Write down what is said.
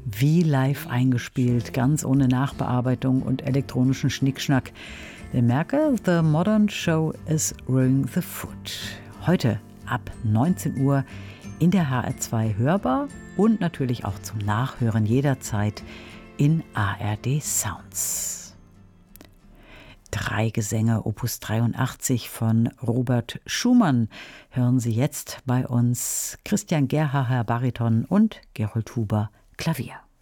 Wie live eingespielt, ganz ohne Nachbearbeitung und elektronischen Schnickschnack. Der Merke, The Modern Show is Rowing the Foot. Heute ab 19 Uhr in der HR2 hörbar und natürlich auch zum Nachhören jederzeit in ARD Sounds. 3 Gesänge Opus 83 von Robert Schumann hören Sie jetzt bei uns. Christian Gerhaher Bariton und Gerold Huber Klavier.